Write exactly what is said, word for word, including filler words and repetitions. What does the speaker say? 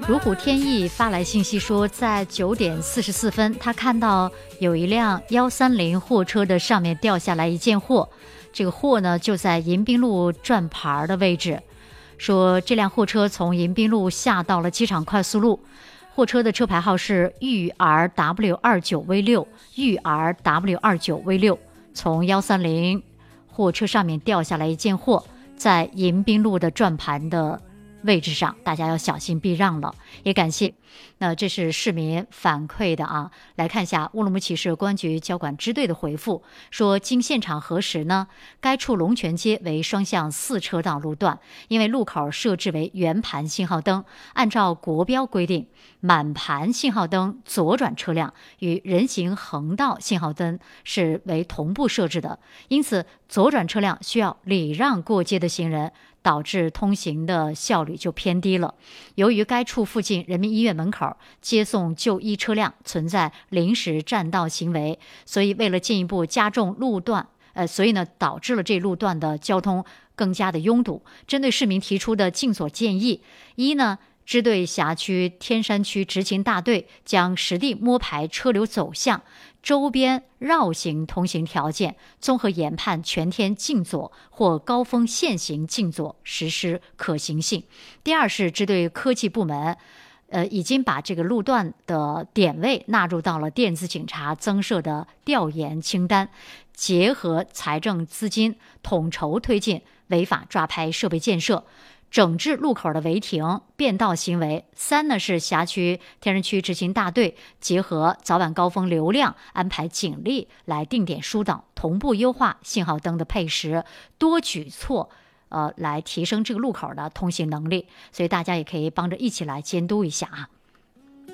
如虎添翼发来信息说，在九点四十四分，他看到有一辆幺三零货车的上面掉下来一件货，这个货呢就在迎宾路转牌的位置。说这辆货车从迎宾路下到了机场快速路，货车的车牌号是豫 R W 二九 V 六，豫 R W 二九 V 六，从幺三零货车上面掉下来一件货，在迎宾路的转盘的位置上，大家要小心避让了。也感谢，那这是市民反馈的啊。来看一下乌鲁木齐市公安局交管支队的回复，说经现场核实呢，该处龙泉街为双向四车道路段，因为路口设置为圆盘信号灯，按照国标规定，满盘信号灯左转车辆与人行横道信号灯是为同步设置的，因此左转车辆需要礼让过街的行人，导致通行的效率就偏低了。由于该处附近人民医院门口接送就医车辆存在临时占道行为，所以为了进一步加重路段，呃，所以呢导致了这路段的交通更加的拥堵。针对市民提出的禁锁建议，一呢，支队辖区天山区执勤大队将实地摸排车流走向、周边绕行通行条件，综合研判全天禁左或高峰限行禁左实施可行性。第二是支队科技部门呃，已经把这个路段的点位纳入到了电子警察增设的调研清单，结合财政资金统筹推进违法抓拍设备建设，整治路口的违停变道行为。三呢是辖区天山区执勤大队结合早晚高峰流量，安排警力来定点疏导，同步优化信号灯的配时，多举措呃来提升这个路口的通行能力。所以大家也可以帮着一起来监督一下啊。